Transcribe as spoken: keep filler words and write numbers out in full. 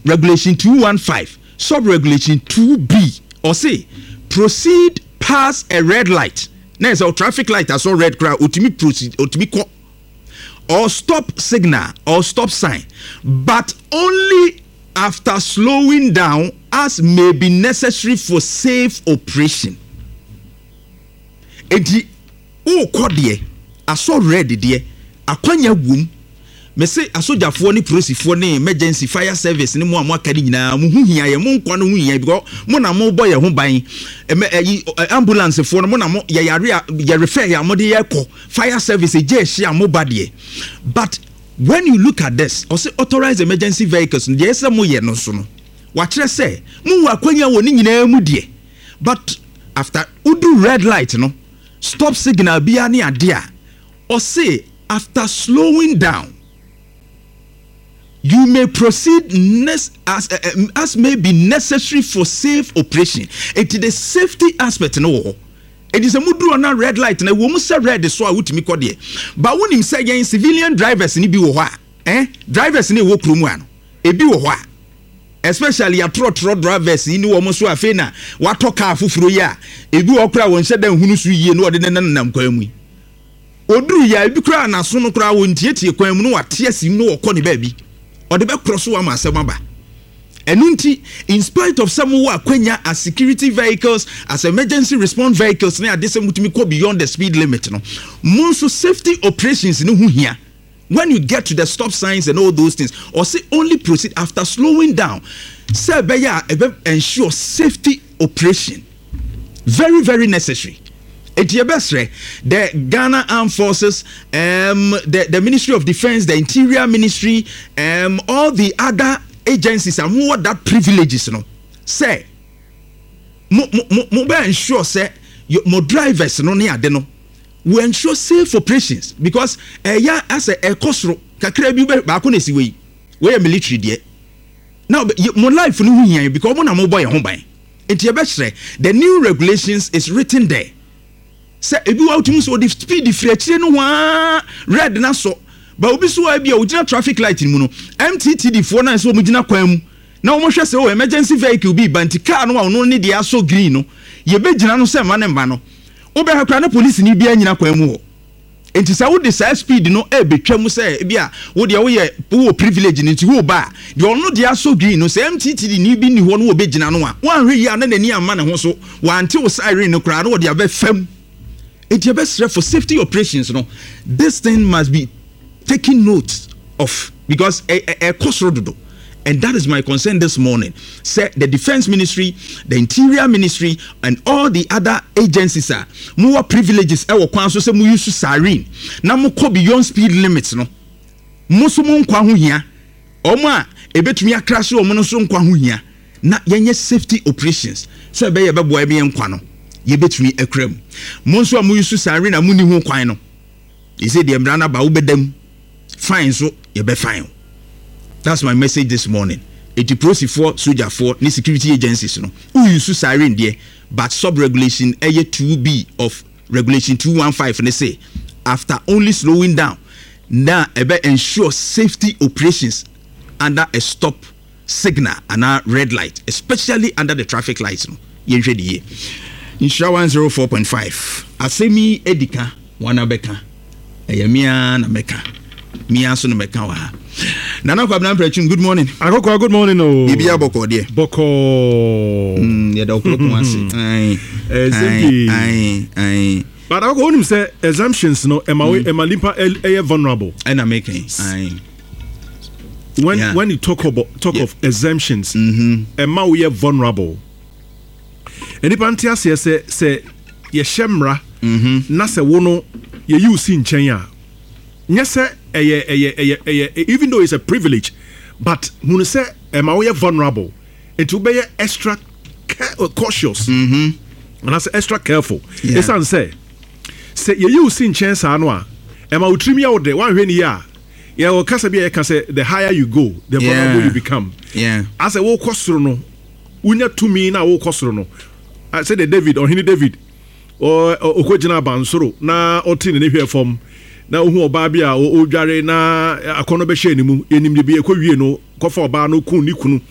regulation two fifteen, sub regulation two B, or say proceed past a red light. Now so traffic light I saw red crowd ultimate proceed ultimate or stop signal or stop sign, but only after slowing down as may be necessary for safe operation. Edi o kodie aso red die akwanya wum me say asojafo ni polisifoɔ ne emergency fire service ne mo amo aka ni nyina mo hu hia ye mo nkwa no hu hia because mo na mo boy ye ho ban ambulance fo no mo na mo ye yare ye refer ya mo de ye kɔ fire service je hia mo bade. But when you look at this or say authorized emergency vehicles de ese mo ye no so no wa kire say mo wa kwanya wo ni nyina mu de. But after udu red light no stop signal bia ne ade a or say after slowing down you may proceed as uh, as may be necessary for safe operation. It is the safety aspect no. It is a mudru on a red light na wo mu say red so a wutimi kɔ de. But when him say yen civilian drivers ni bi wo hɔ a eh drivers ni wo kromu ano e bi wo hɔ a especially a trot trot drivers ni wo mu so afi na wato car fufuro ya e bi wo kra won hyɛ dan hunu so yie no de nenam kwan mu oduru ya e bi kra na so no kra won tietie kwan mu no wate asim no wɔ kɔ ne ba bi or the back cross one masamaba. Enunti, in spite of some who are kwenya as security vehicles, as emergency response vehicles, they are go beyond the speed limit. No, most safety operations no here. When you get to the stop signs and all those things, or say only proceed after slowing down, say ensure safety operation. Very, very necessary. The Ghana Armed Forces, um, the, the Ministry of Defense, the Interior Ministry, um, all the other agencies and who that privileges, you know, say, mo mo mo be ensure say your drivers no near deno, we ensure safe operations because eh ya as a kosro kakra bi ba ko na si we we military there. Now mo life no hu yan because mo na mo boy ho ban. Enti e be hire the new regulations is written there. Say ebi wa utumi so the speed differentiate no wa red na so ba obi so wa bia ugina traffic light mu no M T T D four na so mu gina kwan mu na omo hwese o emergency vehicle bi banti car no wa no ne dia so green no ye be gina no se ma ne mba no obe ha kra na police ni bia nyina kwan mu ho enti sa wo de sa speed no e betwa mu se bia wo de wo ye wo privilege ni nti wo ba de ono dia so green no se M T T D ni bi ni ho no wo be gina no a wan hwe ya na nani ama ne ho so wante wo siren no kra no wo de aba fam. It's your best for safety operations, you know. This thing must be taken note of because a, a, a cost road, and that is my concern this morning. Say the Defense Ministry, the Interior Ministry, and all the other agencies are more privileges. Our council say we use siren. Now we go beyond speed limits, no. Most mo nkwa ho hia. Oma ebetumi akrash o mo no so nkwa ho hia. Na yenye safety operations. So be ye be boy be nkwa no. Ye betumi ekram monso amu yusu sare na muni ho kwan no e say the embrana ba wo bedam fine so ye be fine. That's my message this morning. It proceed for soldier for ni security agencies no who yusu sare there but sub regulation A two B of regulation two fifteen ne say after only slowing down now ebe ensure safety operations under a stop signal and a red light, especially under the traffic lights no ye hwe die Insha one oh four point five. Asemi edika wana beka. Eya mia na meka. Mia so na meka wa. Nana kwa bna prechun good morning. Akoko good morning o. Bibia boko de. Boko. Mm ya da okro ko anse. Ai. Eh ai ai. But I go him say exemptions no ema we ema limpa e vulnerable. And I making. Ai. When yeah. when you talk about talk yeah. of exemptions, mhm. Ema we vulnerable. Enipa ntia se se se ye hyemra mhm na se wo no ye use nchen a nye se eye eye eye even though it's a privilege but hunu se ema we vulnerable it will be extra cautious mhm and as extra careful it's an say say ye use nchen sa no a ema utrimi ya de wan hwe ni ya ye o kasa bi ye ka say the higher you go the more vulnerable yeah. you become yeah as a wo kosoro no unya tumi na wo kosoro no I said the David or Hini David or Okojina Bansoro na otin ne hwe fom na ohu oba bia o dware na akono be hye ni mu enim de bi ekowie no kofa oba no kun ni kunu